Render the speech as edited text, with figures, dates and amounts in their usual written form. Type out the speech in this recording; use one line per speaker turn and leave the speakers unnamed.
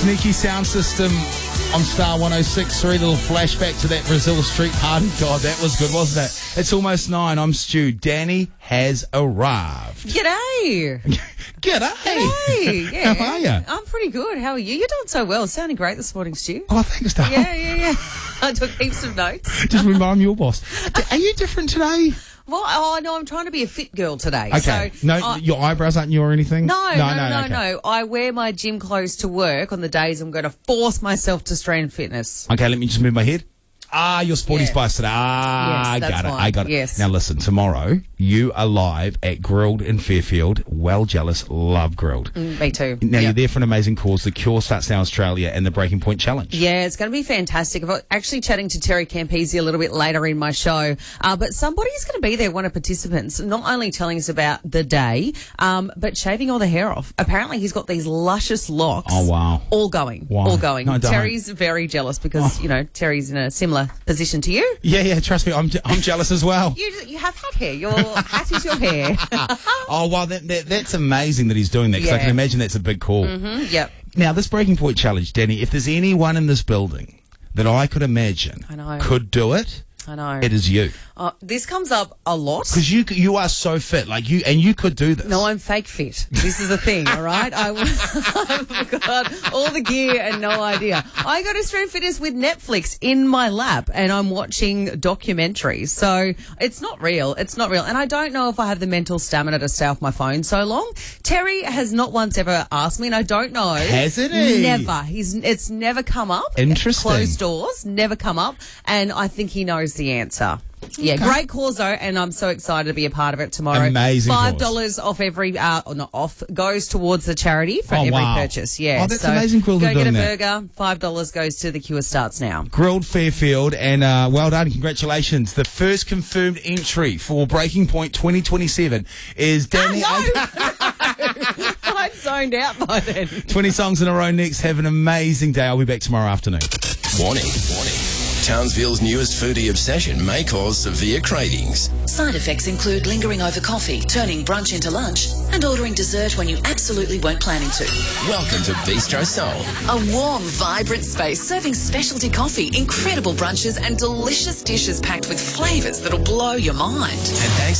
Sneaky sound system on Star 106.3. Little flashback to that Brazil street party. God, that was good, wasn't it? It's almost 9. I'm Stu. Danny has arrived.
G'day.
G'day.
G'day. Yeah.
How are you?
I'm pretty good. How are you? You're doing so well. Sounding great this morning, Stu.
Oh, thanks, Dale.
Yeah. I took heaps of notes.
Just remember, I'm your boss. Are you different today?
Well, no, I'm trying to be a fit girl today.
Okay.
So,
no, your eyebrows aren't new or anything?
No.
Okay.
I wear my gym clothes to work on the days I'm going to force myself to strength fitness.
Okay, let me just move my head. Your Sporty Spice today.
Yes,
I
that's
got it.
fine.
I got it.
Yes.
Now listen, tomorrow you are live at Grilled in Fairfield. Well jealous. Love Grilled.
Me too.
Now
Yep.
you're there for an amazing cause. The Cure starts now in Australia and the Breaking Point Challenge.
Yeah, it's going to be fantastic. I'm actually chatting to Terry Campese a little bit later in my show. But somebody's going to be there, one of the participants, not only telling us about the day, but shaving all the hair off. Apparently he's got these luscious locks.
Oh, wow.
All going.
Wow.
All going.
No, don't.
Terry's very jealous because, Terry's in a similar position to you.
Yeah, trust me, I'm jealous as well.
You have hat hair. Your hat is your hair.
Oh, wow, that's amazing that he's doing that because I
Yeah.
can imagine that's a big call.
Yep.
Now, this Breaking Point Challenge, Danny, if there's anyone in this building that I could imagine
I know.
could do it,
I know.
it is you.
This comes up a lot.
Because you are so fit, and you could do this.
No, I'm fake fit. This is the thing, all right? I've got all the gear and no idea. I go to Strength Fitness with Netflix in my lap and I'm watching documentaries. So it's not real. It's not real. And I don't know if I have the mental stamina to stay off my phone so long. Terry has not once ever asked me and I don't know.
Hasn't he?
Never. It's never come up.
Interesting.
Closed doors, never come up. And I think he knows the answer. Yeah, great cause though, and I'm so excited to be a part of it tomorrow.
Amazing
$5 off every, or not off, goes towards the charity for every purchase. Yeah,
Oh, that's amazing. Cool.
Go get a
that.
burger. $5 goes to the Cure Starts Now.
Grilled Fairfield, and well done, congratulations. The first confirmed entry for Breaking Point 2027 is Danny.
I'm zoned out by then.
20 songs in a row next. Have an amazing day. I'll be back tomorrow afternoon.
Warning. Townsville's newest foodie obsession may cause severe cravings.
Side effects include lingering over coffee, turning brunch into lunch, and ordering dessert when you absolutely weren't planning to.
Welcome to Bistro Soul.
A warm, vibrant space serving specialty coffee, incredible brunches, and delicious dishes packed with flavours that'll blow your mind.
And thanks